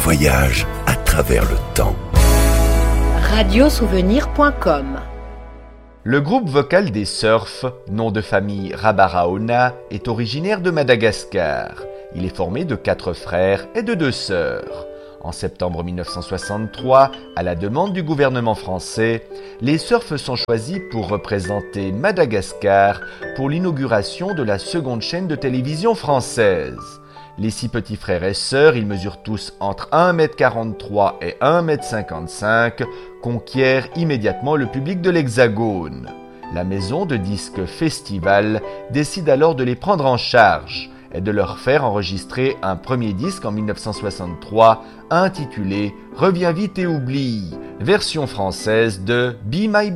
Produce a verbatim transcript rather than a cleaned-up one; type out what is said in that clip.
voyage à travers le temps. radio souvenir point com. Le groupe vocal des Surfs, nom de famille Rabaraona, est originaire de Madagascar. Il est formé de quatre frères et de deux sœurs. En septembre mille neuf cent soixante-trois, à la demande du gouvernement français, les Surfs sont choisis pour représenter Madagascar pour l'inauguration de la seconde chaîne de télévision française. Les six petits frères et sœurs, ils mesurent tous entre un mètre quarante-trois et un mètre cinquante-cinq, conquièrent immédiatement le public de l'Hexagone. La maison de disques Festival décide alors de les prendre en charge et de leur faire enregistrer un premier disque en mille neuf cent soixante-trois intitulé « Reviens vite et oublie », version française de « Be My